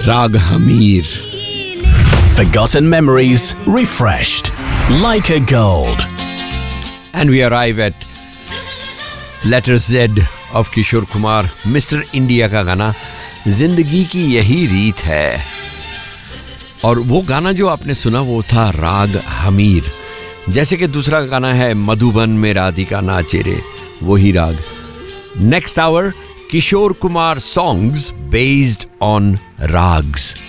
राग Hamir. Forgotten memories refreshed like a gold. And we arrive at letter Z of Kishore Kumar. Mister India का गाना जिंदगी की यही रीत है. और वो गाना जो आपने सुना वो था राग हमीर. जैसे कि दूसरा गाना है मधुबन में राधिका नाचे रे, वही राग. Next our Kishore Kumar songs based on ragas.